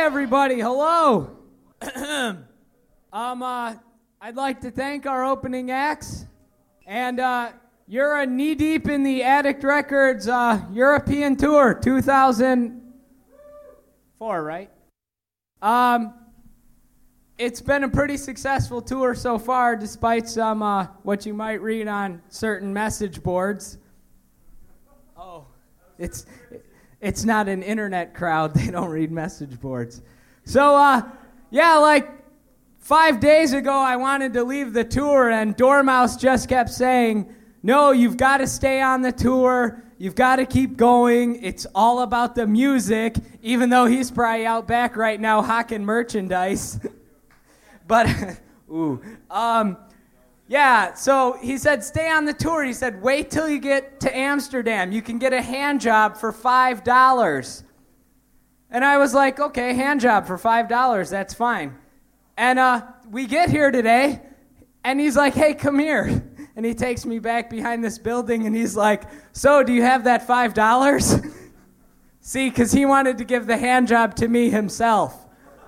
everybody. Hello. I'd like to thank our opening acts. And you're knee-deep in the Addict Records European Tour 2004, right? It's been a pretty successful tour so far, despite some what you might read on certain message boards. Oh, it's not an internet crowd. They don't read message boards. So, like 5 days ago, I wanted to leave the tour, and Dormouse just kept saying, no, you've got to stay on the tour. You've got to keep going. It's all about the music, even though he's probably out back right now hawking merchandise. But, so he said, stay on the tour. He said, wait till you get to Amsterdam. You can get a hand job for $5. And I was like, okay, hand job for $5, that's fine. And we get here today, and he's like, hey, come here. And he takes me back behind this building, and he's like, so do you have that $5? See, because he wanted to give the hand job to me himself.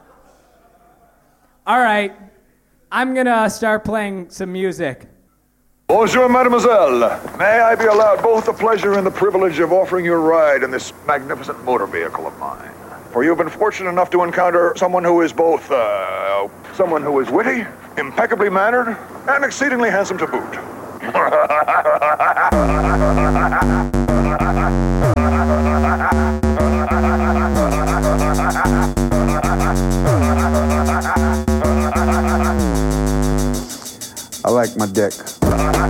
All right, I'm going to start playing some music. Bonjour, mademoiselle. May I be allowed both the pleasure and the privilege of offering you a ride in this magnificent motor vehicle of mine? For you've been fortunate enough to encounter someone who is both, someone who is witty, impeccably mannered, and exceedingly handsome to boot.